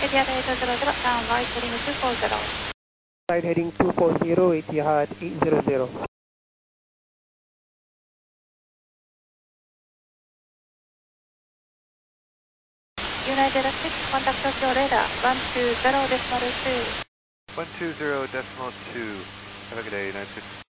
Etihad 800, down right heading 240. Right heading 240, Etihad 800. United 6, contact Tokyo radar 120.2. 120.2. Have a good day, United 6.